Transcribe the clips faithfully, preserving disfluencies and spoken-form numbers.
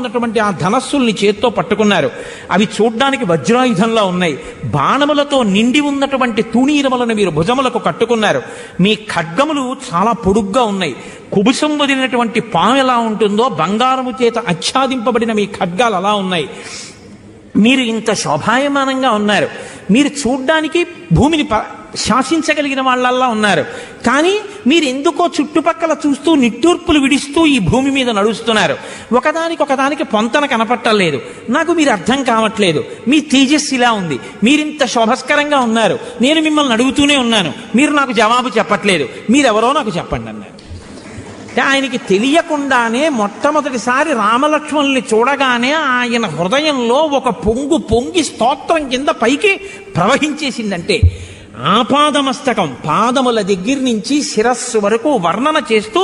ఉన్నటువంటి ఆ ధనస్సుల్ని చేత్తో పట్టుకున్నారు. అవి చూడ్డానికి వజ్రాయుధంలా ఉన్నాయి. బాణములతో నిండి ఉన్నటువంటి తూణీరములను మీరు భుజములకు కట్టుకున్నారు. మీ ఖడ్గములు చాలా పొడుగ్గా ఉన్నాయి. కుబుసం వదిలినటువంటి పాము ఎలా ఉంటుందో బంగారము చేత ఆచ్ఛాదింపబడిన మీ ఖడ్గాలు అలా ఉన్నాయి. మీరు ఇంత శోభాయమానంగా ఉన్నారు. మీరు చూడ్డానికి భూమిని శాసించగలిగిన వాళ్ళల్లా ఉన్నారు. కానీ మీరు ఎందుకో చుట్టుపక్కల చూస్తూ నిట్టూర్పులు విడిస్తూ ఈ భూమి మీద నడుస్తున్నారు. ఒకదానికి ఒకదానికి పొంతన కనపట్టలేదు. నాకు మీరు అర్థం కావట్లేదు. మీ తేజస్సు ఇలా ఉంది. మీరింత శోభస్కరంగా ఉన్నారు. నేను మిమ్మల్ని అడుగుతూనే ఉన్నాను, మీరు నాకు జవాబు చెప్పట్లేదు. మీరెవరో నాకు చెప్పండి అన్నారు. ఆయనకి తెలియకుండానే మొట్టమొదటిసారి రామలక్ష్మణుల్ని చూడగానే ఆయన హృదయంలో ఒక పొంగు పొంగి స్తోత్రం కింద పైకి ప్రవహించేసిందంటే, ఆపాదమస్తకం పాదముల దగ్గర నుంచి శిరస్సు వరకు వర్ణన చేస్తూ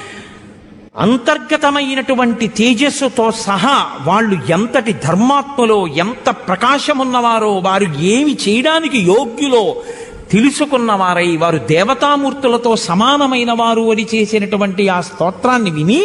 అంతర్గతమైనటువంటి తేజస్సుతో సహా వాళ్ళు ఎంతటి ధర్మాత్ములో, ఎంత ప్రకాశమున్నవారో, వారు ఏమి చేయడానికి యోగ్యులో తెలుసుకున్నవారై వారు దేవతామూర్తులతో సమానమైన వారు అని చేసినటువంటి ఆ స్తోత్రాన్ని విని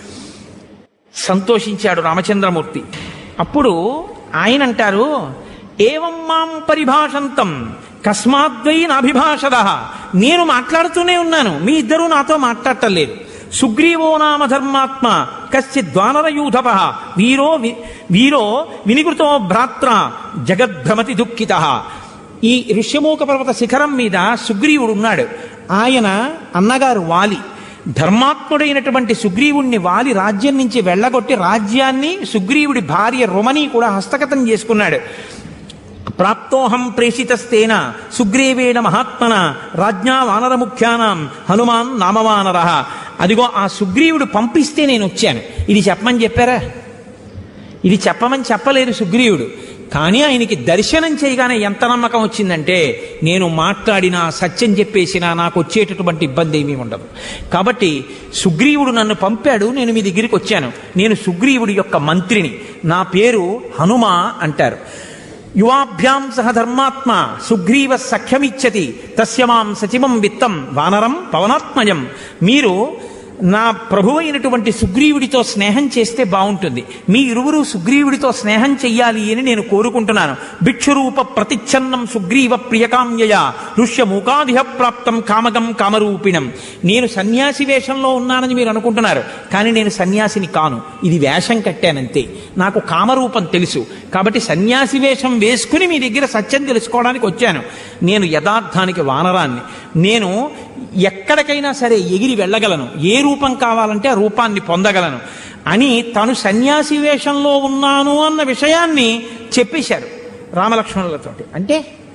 సంతోషించాడు రామచంద్రమూర్తి. అప్పుడు ఆయన అంటారు, ఏవం మాం పరిభాషంతం కస్మాద్వై నాభిభాషద. నేను మాట్లాడుతూనే ఉన్నాను, మీ ఇద్దరూ నాతో మాట్లాడటలేదు. సుగ్రీవో నామ ధర్మాత్మ కశ్చిద్వానరయూధప వీరో వీరో వినికృతో భ్రాత్ర జగద్భ్రమతి దుఃఖిత. ఈ ఋష్యమూక పర్వత శిఖరం మీద సుగ్రీవుడు ఉన్నాడు. ఆయన అన్నగారు వాలి. ధర్మాత్ముడైనటువంటి సుగ్రీవుణ్ణి వాలి రాజ్యం నుంచి వెళ్ళగొట్టి రాజ్యాన్ని సుగ్రీవుడి భార్య రుమని కూడా హస్తగతం చేసుకున్నాడు. ప్రాప్తోహం ప్రేషితస్తేన సుగ్రీవేణ మహాత్మన రాజ్ఞా వానర ముఖ్యానాం హనుమాన్ నామవానర. అదిగో ఆ సుగ్రీవుడు పంపిస్తే నేను వచ్చాను. ఇది చెప్పమని చెప్పారా? ఇది చెప్పమని చెప్పలేదు సుగ్రీవుడు. కానీ ఆయనకి దర్శనం చేయగానే ఎంత నమ్మకం వచ్చిందంటే, నేను మాట్లాడినా సత్యం చెప్పేసినా నాకు వచ్చేటటువంటి ఇబ్బంది ఏమీ ఉండదు. కాబట్టి సుగ్రీవుడు నన్ను పంపాడు, నేను మీ దగ్గరికి వచ్చాను. నేను సుగ్రీవుడి యొక్క మంత్రిని. నా పేరు హనుమ అంటారు. యువాభ్యాం సహ ధర్మాత్మ సుగ్రీవ సఖ్యమిచ్చతి తస్యమాం సచివం విత్తం వానరం పవనాత్మయం. మీరు నా ప్రభు అయినటువంటి సుగ్రీవుడితో స్నేహం చేస్తే బాగుంటుంది. మీ ఇరువురు సుగ్రీవుడితో స్నేహం చెయ్యాలి అని నేను కోరుకుంటున్నాను. భిక్షురూప ప్రతిచ్ఛన్నం సుగ్రీవ ప్రియకామ్యయ ఋష్యమూకాదిహ ప్రాప్తం కామగం కామరూపిణం. నేను సన్యాసి వేషంలో ఉన్నానని మీరు అనుకుంటున్నారు, కానీ నేను సన్యాసిని కాను. ఇది వేషం కట్టానంతే. నాకు కామరూపం తెలుసు. కాబట్టి సన్యాసి వేషం వేసుకుని మీ దగ్గర సత్యం తెలుసుకోవడానికి వచ్చాను. నేను యథార్థానికి వానరాన్ని. నేను ఎక్కడికైనా సరే ఎగిరి వెళ్ళగలను. ఏ రూపం కావాలంటే ఆ రూపాన్ని పొందగలను అని తను సన్యాసి వేషంలో ఉన్నాను అన్న విషయాన్ని చెప్పేశారు రామలక్ష్మణులతోటి. అంటే